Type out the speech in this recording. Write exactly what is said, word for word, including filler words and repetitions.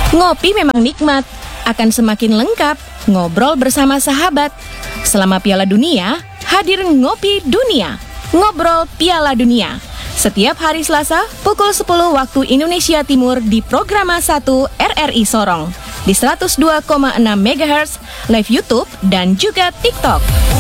Ngopi memang nikmat, akan semakin lengkap ngobrol bersama sahabat. Selama Piala Dunia, hadir Ngopi Dunia, Ngobrol Piala Dunia. Setiap hari Selasa, pukul sepuluh waktu Indonesia Timur di Programa satu R R I Sorong. Di seratus dua koma enam megahertz, live YouTube dan juga TikTok.